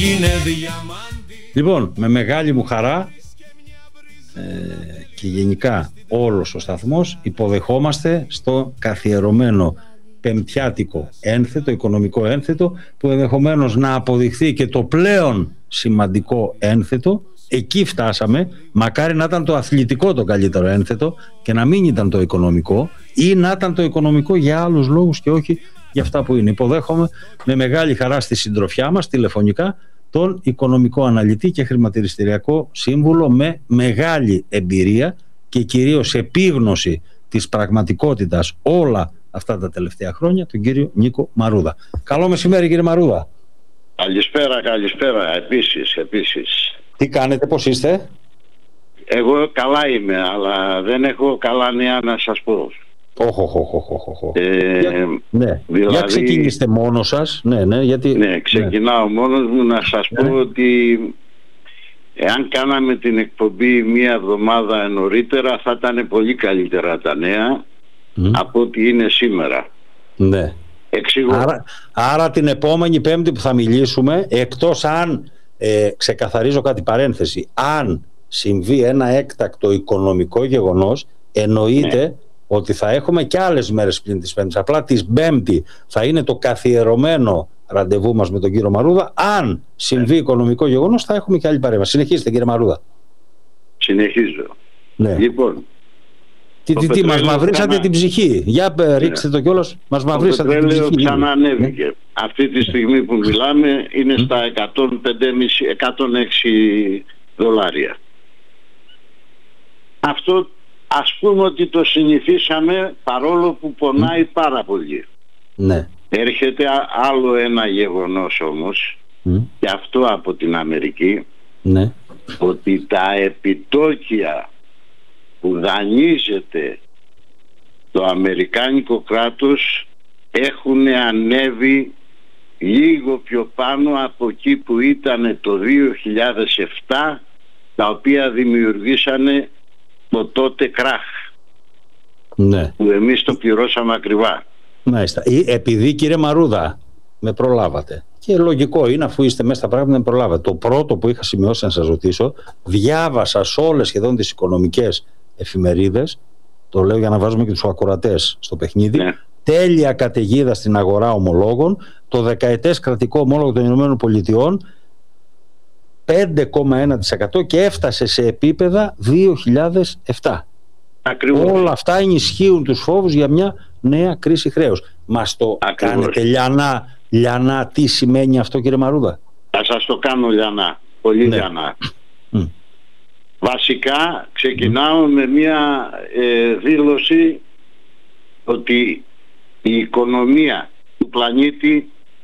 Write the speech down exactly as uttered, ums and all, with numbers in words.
Λοιπόν, με μεγάλη μου χαρά ε, και γενικά όλος ο σταθμός υποδεχόμαστε στο καθιερωμένο πεμπτιάτικο ένθετο, οικονομικό ένθετο, που ενδεχομένως να αποδειχθεί και το πλέον σημαντικό ένθετο. Εκεί φτάσαμε, μακάρι να ήταν το αθλητικό το καλύτερο ένθετο και να μην ήταν το οικονομικό, ή να ήταν το οικονομικό για άλλους λόγους και όχι για αυτά που είναι. Υποδέχομαι με μεγάλη χαρά στη συντροφιά μας τηλεφωνικά τον οικονομικό αναλυτή και χρηματιστηριακό σύμβουλο με μεγάλη εμπειρία και κυρίως επίγνωση της πραγματικότητας όλα αυτά τα τελευταία χρόνια, τον κύριο Νίκο Μαρούδα. Καλό μεσημέρι, κύριε Μαρούδα. Καλησπέρα, καλησπέρα. Επίσης, επίσης. Τι κάνετε, πώς είστε? Εγώ καλά είμαι, αλλά δεν έχω καλά νέα να σας πω. Όχι, όχι, όχι. Ε, ναι. δηλαδή, για ξεκινήστε μόνος σας. Ναι, ναι, γιατί... ναι, ξεκινάω ναι. μόνος μου να σας πω ναι. ότι εάν κάναμε την εκπομπή μία εβδομάδα νωρίτερα θα ήταν πολύ καλύτερα τα νέα mm. από ό,τι είναι σήμερα. Ναι. Εξηγώ. Άρα, άρα την επόμενη Πέμπτη που θα μιλήσουμε, εκτός αν ε, ξεκαθαρίζω κάτι παρένθεση, αν συμβεί ένα έκτακτο οικονομικό γεγονός, εννοείται ναι. ότι θα έχουμε και άλλες μέρες πλην της Πέμπτης. Απλά της Πέμπτη θα είναι το καθιερωμένο ραντεβού μας με τον κύριο Μαρούδα. Αν συμβεί ναι. οικονομικό γεγονός θα έχουμε και άλλη παρέμβαση. Συνεχίστε, κύριε Μαρούδα. Συνεχίζω. Ναι. Λοιπόν, τι, τι, τι μας μαυρίσατε ξανά... την ψυχή. Για ναι. ρίξτε το κιόλας. Μας μαυρίσατε την ψυχή. Το πετρέλαιο ξανανέβηκε. Ναι. Αυτή τη στιγμή που μιλάμε είναι mm. στα εκατόν πέντε κόμμα πέντε εκατόν έξι δολάρια. Αυτό ας πούμε ότι το συνηθίσαμε, παρόλο που πονάει mm. πάρα πολύ. Ναι. Έρχεται άλλο ένα γεγονός όμως mm. και αυτό από την Αμερική ναι. ότι τα επιτόκια που δανείζεται το αμερικάνικο κράτος έχουν ανέβει λίγο πιο πάνω από εκεί που ήταν το δύο χιλιάδες επτά, τα οποία δημιουργήσανε το τότε κράχ ναι. που εμείς το πληρώσαμε ακριβά. Μάλιστα. Επειδή, κύριε Μαρούδα, με προλάβατε και λογικό είναι, αφού είστε μέσα στα πράγματα, με προλάβατε. Το πρώτο που είχα σημειώσει να σας ρωτήσω, διάβασα σε όλες σχεδόν τις οικονομικές εφημερίδες, το λέω για να βάζουμε και τους ακροατές στο παιχνίδι, ναι. τέλεια καταιγίδα στην αγορά ομολόγων, το δεκαετές κρατικό ομόλογο των Ηνωμένων Πολιτειών πέντε κόμμα ένα τοις εκατό και έφτασε σε επίπεδα δύο χιλιάδες επτά. Ακριβώς. Όλα αυτά ενισχύουν τους φόβους για μια νέα κρίση χρέους. Μας το Ακριβώς. κάνετε λιανά, λιανά τι σημαίνει αυτό, κύριε Μαρούδα? Θα σας το κάνω λιανά, πολύ ναι. λιανά. Mm. Βασικά ξεκινάω mm. με μια ε, δήλωση ότι η οικονομία του πλανήτη